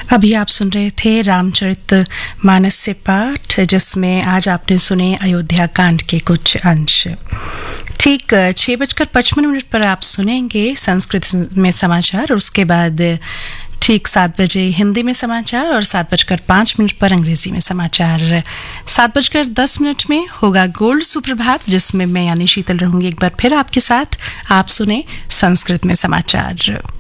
अभी आप सुन रहे थे रामचरितमानस से पाठ, जिसमें आज आपने सुने अयोध्या कांड के कुछ अंश। ठीक 6:55 पर आप सुनेंगे संस्कृत में समाचार, और उसके बाद ठीक 7 बजे हिंदी में समाचार और 7:05 पर अंग्रेजी में समाचार। 7:10 में होगा गोल्ड सुप्रभात, जिसमें मैं यानी शीतल रहूंगी एक बार फिर आपके साथ। आप सुने संस्कृत में समाचार।